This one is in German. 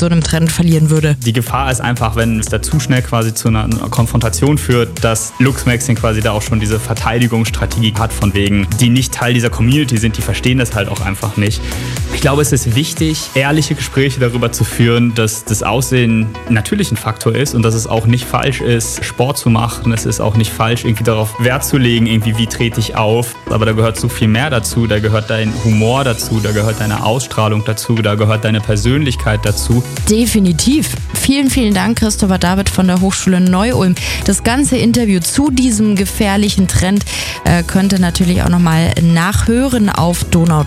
so einem Trend verlieren würde? Die Gefahr ist einfach, wenn es da zu schnell quasi zu einer Konfrontation führt, dass Lux Magazine quasi da auch schon diese Verteidigungsstrategie hat, von wegen, die nicht Teil dieser Community sind, die verstehen das halt auch einfach nicht. Ich glaube, es ist wichtig, ehrliche Gespräche darüber zu führen, dass das Aussehen natürlich ein Faktor ist und dass es auch nicht falsch ist, Sport zu machen. Es ist auch nicht falsch, irgendwie darauf Wert zu legen, irgendwie wie trete ich auf. Aber da gehört so viel mehr dazu. Da gehört dein Humor dazu, da gehört deine Ausstrahlung dazu, da gehört deine Persönlichkeit dazu. Definitiv. Vielen, vielen Dank, Christopher David von der Hochschule Neu-Ulm. Das ganze Interview zu diesem gefährlichen Trend könnt ihr natürlich auch nochmal nachhören auf Donau